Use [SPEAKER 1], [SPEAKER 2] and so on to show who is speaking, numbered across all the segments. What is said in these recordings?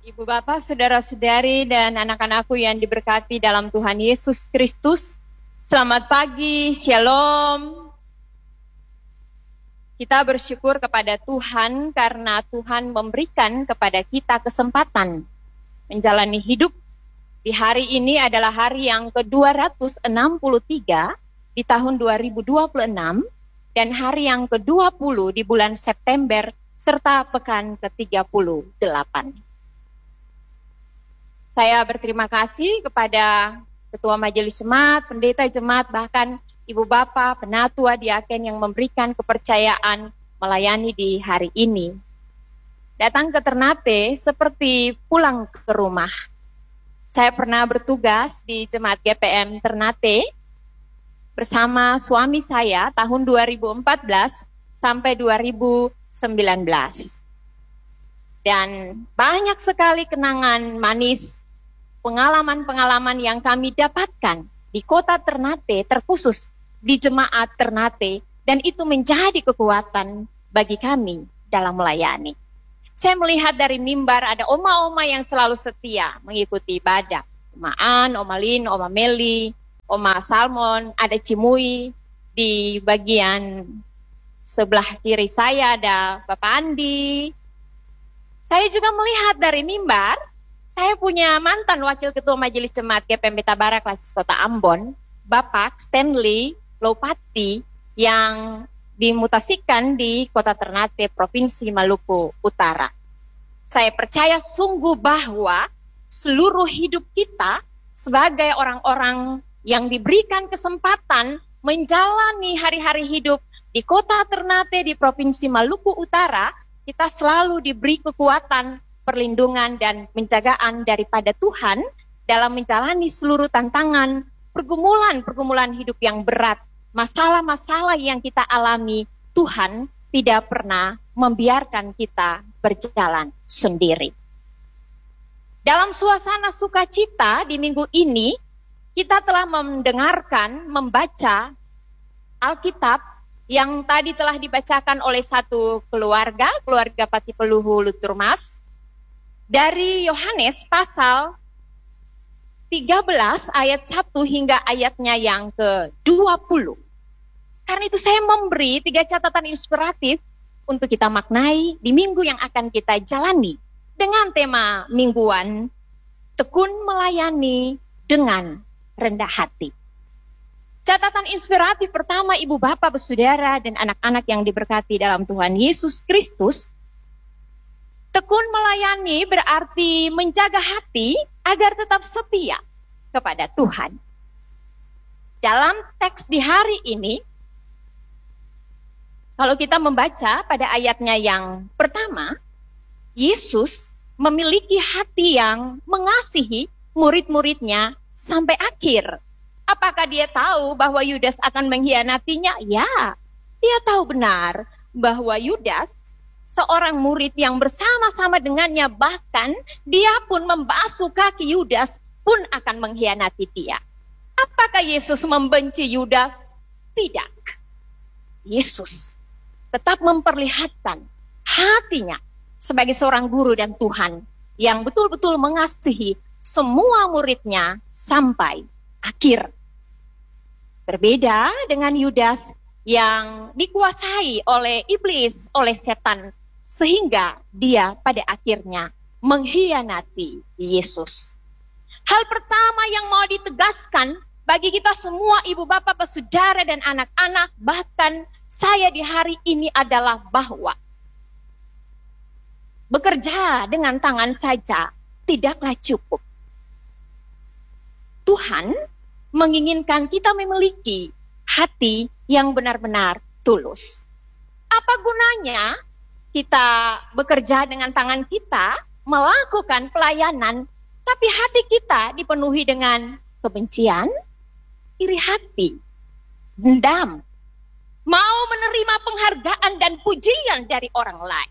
[SPEAKER 1] Ibu Bapak, saudara-saudari, dan anak-anakku yang diberkati dalam Tuhan Yesus Kristus, selamat pagi, shalom. Kita bersyukur kepada Tuhan karena Tuhan memberikan kepada kita kesempatan menjalani hidup. Di hari ini adalah hari yang ke-263 di tahun 2026 dan hari yang ke-20 di bulan September serta pekan ke-38. Saya berterima kasih kepada Ketua Majelis Jemaat, Pendeta Jemaat, bahkan Ibu Bapak, Penatua, Diaken yang memberikan kepercayaan melayani di hari ini. Datang ke Ternate seperti pulang ke rumah. Saya pernah bertugas di Jemaat GPM Ternate bersama suami saya tahun 2014 sampai 2019. Dan banyak sekali kenangan manis, pengalaman-pengalaman yang kami dapatkan di kota Ternate, terkhusus di Jemaat Ternate, dan itu menjadi kekuatan bagi kami dalam melayani. Saya melihat dari mimbar ada oma-oma yang selalu setia mengikuti ibadah. Oma An, Oma Lin, Oma Meli, Oma Salmon, ada Cimui. Di bagian sebelah kiri saya ada Bapak Andi. Saya juga melihat dari mimbar, saya punya mantan Wakil Ketua Majelis Jemaat GPM Beta Bara Klasis Kota Ambon, Bapak Stanley Lopati, yang dimutasikan di Kota Ternate, Provinsi Maluku Utara. Saya percaya sungguh bahwa seluruh hidup kita sebagai orang-orang yang diberikan kesempatan menjalani hari-hari hidup di Kota Ternate di Provinsi Maluku Utara, kita selalu diberi kekuatan, perlindungan dan penjagaan daripada Tuhan dalam menjalani seluruh tantangan, pergumulan hidup yang berat, masalah-masalah yang kita alami. Tuhan tidak pernah membiarkan kita berjalan sendiri. Dalam suasana sukacita di minggu ini, kita telah mendengarkan, membaca Alkitab yang tadi telah dibacakan oleh satu keluarga Pati Peluhu Luturmas, dari Yohanes pasal 13 ayat 1 hingga ayatnya yang ke-20. Karena itu saya memberi 3 catatan inspiratif untuk kita maknai di minggu yang akan kita jalani dengan tema mingguan, tekun melayani dengan rendah hati. Catatan inspiratif pertama, Ibu Bapak, Saudara, dan anak-anak yang diberkati dalam Tuhan Yesus Kristus, tekun melayani berarti menjaga hati agar tetap setia kepada Tuhan. Dalam teks di hari ini, kalau kita membaca pada ayatnya yang pertama, Yesus memiliki hati yang mengasihi murid-muridnya sampai akhir. Apakah dia tahu bahwa Yudas akan mengkhianatinya? Ya, dia tahu benar bahwa Yudas, seorang murid yang bersama-sama dengannya, bahkan dia pun membasuh kaki Yudas, pun akan mengkhianati dia. Apakah Yesus membenci Yudas? Tidak. Yesus tetap memperlihatkan hatinya sebagai seorang guru dan Tuhan yang betul-betul mengasihi semua muridnya sampai akhir. Berbeda dengan Yudas yang dikuasai oleh iblis, oleh setan, sehingga dia pada akhirnya mengkhianati Yesus. Hal pertama yang mau ditegaskan bagi kita semua, Ibu Bapak, Saudara, dan anak-anak, bahkan saya di hari ini adalah bahwa bekerja dengan tangan saja tidaklah cukup. Tuhan menginginkan kita memiliki hati yang benar-benar tulus. Apa gunanya kita bekerja dengan tangan kita, melakukan pelayanan, tapi hati kita dipenuhi dengan kebencian, iri hati, dendam, mau menerima penghargaan dan pujian dari orang lain.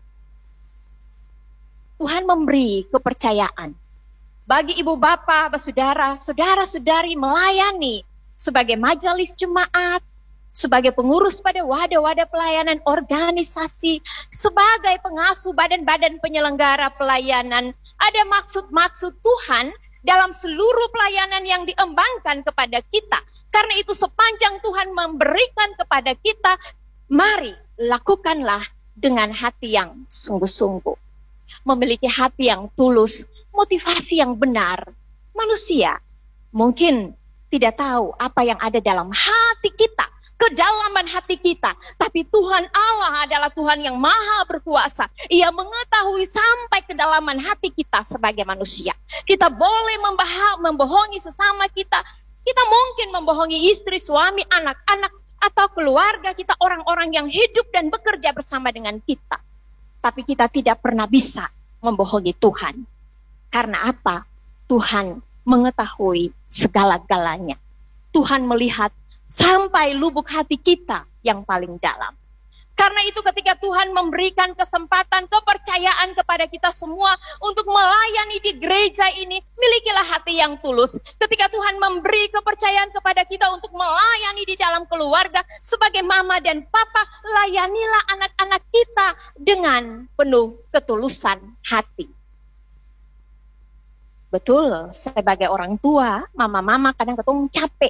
[SPEAKER 1] Tuhan memberi kepercayaan bagi ibu bapak, saudara, saudara-saudari melayani sebagai majelis jemaat, sebagai pengurus pada wadah-wadah pelayanan organisasi, sebagai pengasuh badan-badan penyelenggara pelayanan, ada maksud-maksud Tuhan dalam seluruh pelayanan yang diembankan kepada kita. Karena itu sepanjang Tuhan memberikan kepada kita, mari lakukanlah dengan hati yang sungguh-sungguh. Memiliki hati yang tulus, motivasi yang benar. Manusia mungkin tidak tahu apa yang ada dalam hati kita, kedalaman hati kita. Tapi Tuhan Allah adalah Tuhan yang maha berkuasa. Ia mengetahui sampai kedalaman hati kita sebagai manusia. Kita boleh membohongi sesama kita. Kita mungkin membohongi istri, suami, anak-anak, atau keluarga kita, orang-orang yang hidup dan bekerja bersama dengan kita. Tapi kita tidak pernah bisa membohongi Tuhan. Karena apa? Tuhan mengetahui segala-galanya. Tuhan melihat sampai lubuk hati kita yang paling dalam. Karena itu ketika Tuhan memberikan kesempatan, kepercayaan kepada kita semua untuk melayani di gereja ini, milikilah hati yang tulus. Ketika Tuhan memberi kepercayaan kepada kita untuk melayani di dalam keluarga, sebagai mama dan papa, layanilah anak-anak kita dengan penuh ketulusan hati. Betul, sebagai orang tua, mama-mama kadang-kadang capek